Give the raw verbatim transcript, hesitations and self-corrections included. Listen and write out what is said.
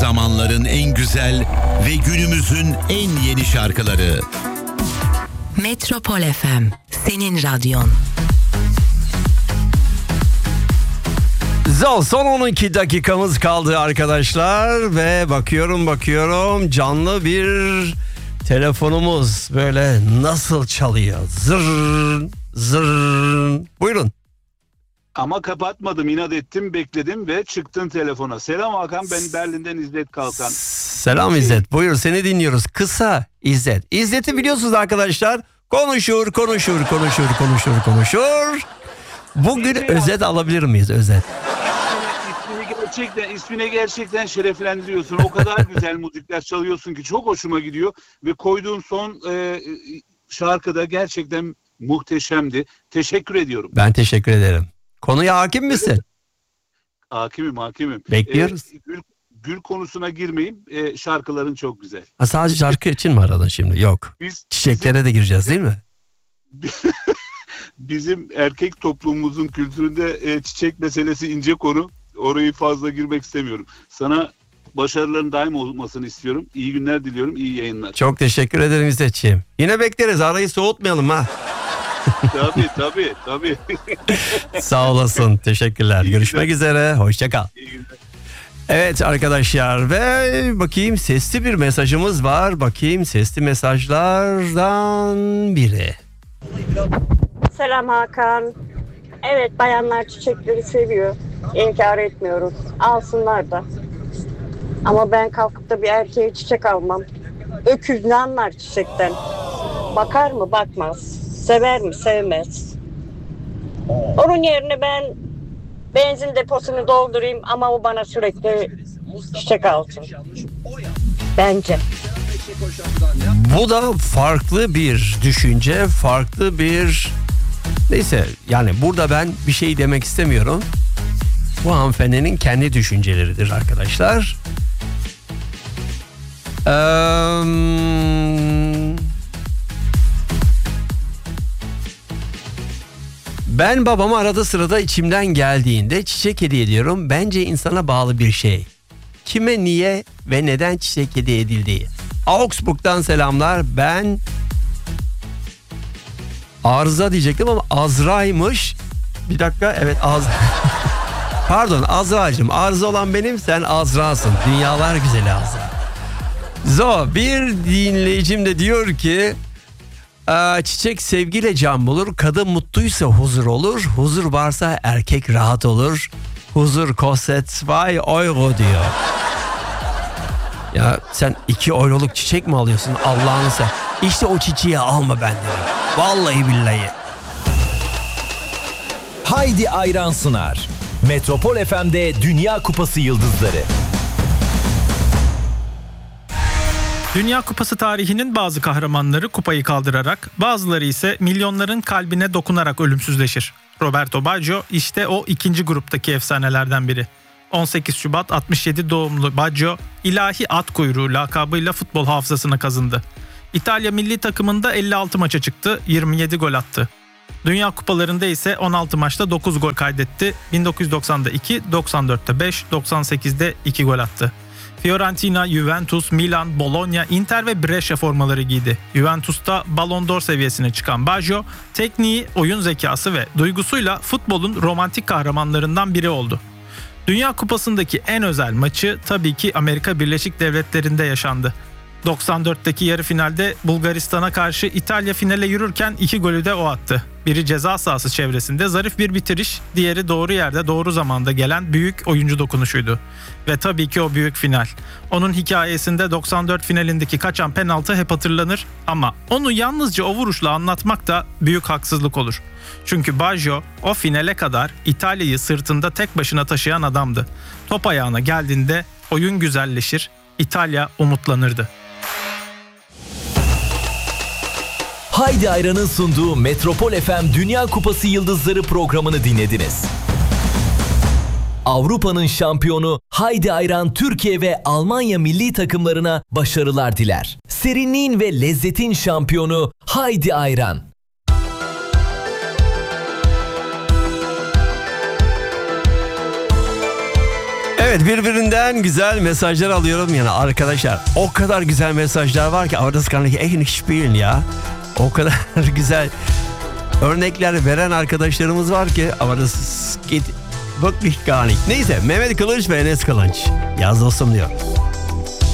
Zamanların en güzel ve günümüzün en yeni şarkıları. Metropol F M, senin radyon. Zol, son on iki dakikamız kaldı arkadaşlar ve bakıyorum bakıyorum canlı bir telefonumuz böyle nasıl çalıyor. Zırr zırr. Buyurun. Ama kapatmadım, inat ettim, bekledim ve çıktın telefona. Selam Hakan, ben Berlin'den İzzet Kalkan. Selam İzzet, buyur seni dinliyoruz. Kısa İzzet. İzzet'i biliyorsunuz arkadaşlar. Konuşur, konuşur, konuşur, konuşur, konuşur. Bugün özet alabilir miyiz, özet? İsmini gerçekten, ismine gerçekten şereflendiriyorsun. O kadar güzel müzikler çalıyorsun ki çok hoşuma gidiyor. Ve koyduğun son e, şarkıda gerçekten muhteşemdi. Teşekkür ediyorum. Ben teşekkür ederim. Konuya hakim misin? Hakimim, hakimim. Bekliyoruz. Ee, gül, gül konusuna girmeyeyim. Ee, şarkıların çok güzel. Ha, sadece şarkı için mi aradın şimdi? Yok. Biz, Çiçeklere bizim, de gireceğiz değil mi? Bizim erkek toplumumuzun kültüründe e, çiçek meselesi ince konu. Orayı fazla girmek istemiyorum. Sana başarıların daim olmasını istiyorum. İyi günler diliyorum. İyi yayınlar. Çok teşekkür ederim İzzetciğim. Yine bekleriz. Arayı soğutmayalım ha. Tabii tabii tabii. Sağ olasın. Teşekkürler. İyi Görüşmek günler. üzere. Hoşça kal. Evet arkadaşlar ve bakayım sesli bir mesajımız var. Bakayım sesli mesajlardan biri. Selam Hakan. Evet, bayanlar çiçekleri seviyor. İnkar etmiyoruz. Alsınlar da. Ama ben kalkıp da bir erkeğe çiçek almam. Öküz ne anlar çiçekten? Bakar mı? Bakmaz. Sever mi? Sevmez. Onun yerine ben benzin deposunu doldurayım ama o bana sürekli çiçek alsın. Bence. Bu da farklı bir düşünce, farklı bir... Neyse yani burada ben bir şey demek istemiyorum. Bu hanımefendinin kendi düşünceleridir arkadaşlar. Eee... Ben babama arada sırada içimden geldiğinde çiçek hediye ediyorum. Bence insana bağlı bir şey. Kime, niye ve neden çiçek hediye edildiği. Augsburg'dan selamlar. Ben Arıza diyecektim ama Azra'ymış. Bir dakika, evet Az. Pardon Azra'cığım. Arıza olan benim, sen Azra'sın. Dünyalar güzeli Azra. Zo, bir dinleyicim de diyor ki çiçek sevgiyle can bulur. Kadın mutluysa huzur olur. Huzur varsa erkek rahat olur. Huzur kostet zwei euro diyor. Ya sen iki euroluk çiçek mi alıyorsun Allah'ını sen? İşte o çiçeği alma benden. Vallahi billahi. Haydi Ayran sunar. Metropol F M'de Dünya Kupası Yıldızları. Dünya Kupası tarihinin bazı kahramanları kupayı kaldırarak, bazıları ise milyonların kalbine dokunarak ölümsüzleşir. Roberto Baggio işte o ikinci gruptaki efsanelerden biri. on sekiz Şubat altmış yedi doğumlu Baggio, ilahi at kuyruğu lakabıyla futbol hafızasına kazındı. İtalya milli takımında elli altı maça çıktı, yirmi yedi gol attı. Dünya kupalarında ise on altı maçta dokuz gol kaydetti. bin dokuz yüz doksanda iki, doksan dörtte beş, doksan sekizde iki gol attı. Fiorentina, Juventus, Milan, Bologna, Inter ve Brescia formaları giydi. Juventus'ta Ballon d'Or seviyesine çıkan Baggio, tekniği, oyun zekası ve duygusuyla futbolun romantik kahramanlarından biri oldu. Dünya Kupası'ndaki en özel maçı tabii ki Amerika Birleşik Devletleri'nde yaşandı. doksan dörtteki yarı finalde Bulgaristan'a karşı İtalya finale yürürken iki golü de o attı. Biri ceza sahası çevresinde zarif bir bitiriş, diğeri doğru yerde doğru zamanda gelen büyük oyuncu dokunuşuydu. Ve tabii ki o büyük final. Onun hikayesinde doksan dört finalindeki kaçan penaltı hep hatırlanır ama onu yalnızca o vuruşla anlatmak da büyük haksızlık olur. Çünkü Baggio o finale kadar İtalya'yı sırtında tek başına taşıyan adamdı. Top ayağına geldiğinde oyun güzelleşir, İtalya umutlanırdı. Haydi Ayran'ın sunduğu Metropol F M Dünya Kupası Yıldızları programını dinlediniz. Avrupa'nın şampiyonu Haydi Ayran Türkiye ve Almanya milli takımlarına başarılar diler. Serinliğin ve lezzetin şampiyonu Haydi Ayran. Evet, birbirinden güzel mesajlar alıyorum yani arkadaşlar. O kadar güzel mesajlar var ki, aber das kann ich echt nicht spielen ya. O kadar güzel örnekler veren arkadaşlarımız var ki, aber das geht wirklich gar nicht. Neyse, Mehmet Kılınç ve Enes Kılınç. Yaz dostum diyor.